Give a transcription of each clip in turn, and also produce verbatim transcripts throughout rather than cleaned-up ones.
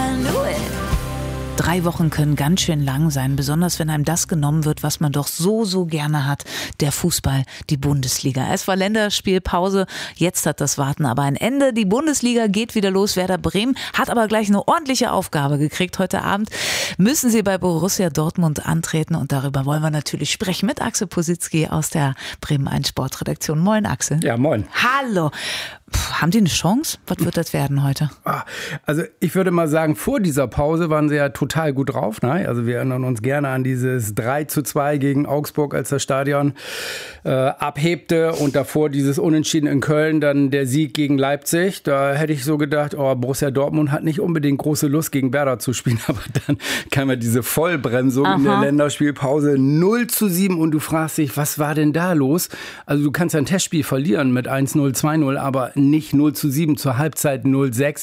never knew it. Drei Wochen können ganz schön lang sein, besonders wenn einem das genommen wird, was man doch so, so gerne hat, der Fußball, die Bundesliga. Es war Länderspielpause, jetzt hat das Warten aber ein Ende. Die Bundesliga geht wieder los. Werder Bremen hat aber gleich eine ordentliche Aufgabe gekriegt. Heute Abend müssen sie bei Borussia Dortmund antreten und darüber wollen wir natürlich sprechen mit Axel Positzky aus der Bremen eins Sportredaktion. Moin Axel. Ja, moin. Hallo. Puh, haben die eine Chance? Was wird das werden heute? Also ich würde mal sagen, vor dieser Pause waren sie ja total gut drauf. Ne? Also wir erinnern uns gerne an dieses drei zu zwei gegen Augsburg, als das Stadion äh, abhebte und davor dieses Unentschieden in Köln, dann der Sieg gegen Leipzig. Da hätte ich so gedacht, oh, Borussia Dortmund hat nicht unbedingt große Lust gegen Werder zu spielen, aber dann kam ja diese Vollbremsung Aha. in der Länderspielpause null zu sieben und du fragst dich, was war denn da los? Also du kannst ein Testspiel verlieren mit eins null, zwei null, aber nicht null zu sieben, zur Halbzeit null sechs.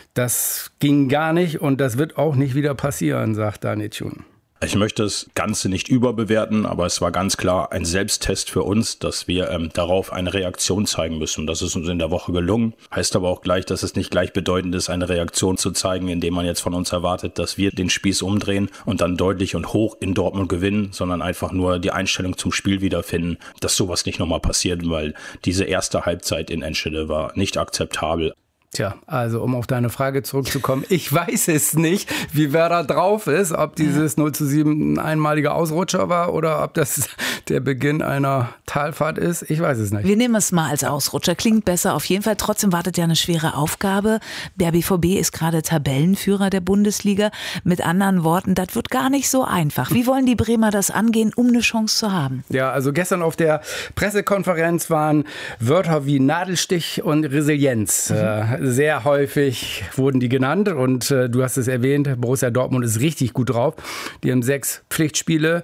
Das ging gar nicht und das wird auch nicht wieder passieren, sagt Daniel Thun. Ich möchte das Ganze nicht überbewerten, aber es war ganz klar ein Selbsttest für uns, dass wir ähm, darauf eine Reaktion zeigen müssen. Das ist uns in der Woche gelungen. Heißt aber auch gleich, dass es nicht gleichbedeutend ist, eine Reaktion zu zeigen, indem man jetzt von uns erwartet, dass wir den Spieß umdrehen und dann deutlich und hoch in Dortmund gewinnen, sondern einfach nur die Einstellung zum Spiel wiederfinden, dass sowas nicht nochmal passiert, weil diese erste Halbzeit in Enschede war nicht akzeptabel. Tja, also um auf deine Frage zurückzukommen, ich weiß es nicht, wie Werder drauf ist, ob dieses null zu sieben ein einmaliger Ausrutscher war oder ob das der Beginn einer Talfahrt ist. Ich weiß es nicht. Wir nehmen es mal als Ausrutscher, klingt besser auf jeden Fall. Trotzdem wartet ja eine schwere Aufgabe. Der B V B ist gerade Tabellenführer der Bundesliga. Mit anderen Worten, das wird gar nicht so einfach. Wie wollen die Bremer das angehen, um eine Chance zu haben? Ja, also gestern auf der Pressekonferenz waren Wörter wie Nadelstich und Resilienz. Mhm. Sehr häufig wurden die genannt und äh, du hast es erwähnt, Borussia Dortmund ist richtig gut drauf. Die haben sechs Pflichtspiele